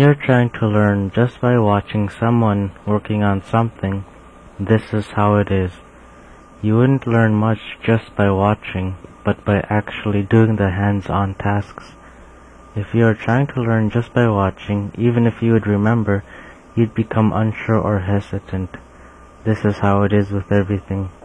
you're trying to learn just by watching someone working on something, this is how it is. You wouldn't learn much just by watching, but by actually doing the hands-on tasks. If you are trying to learn just by watching, even if you would remember, you'd become unsure or hesitant. This is how it is with everything.